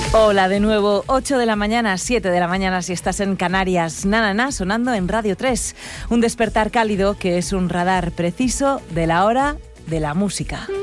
Hola de nuevo, 8 de la mañana, 7 de la mañana si estás en Canarias. Na, sonando en Radio 3. Un despertar cálido que es un radar preciso de la hora de la música.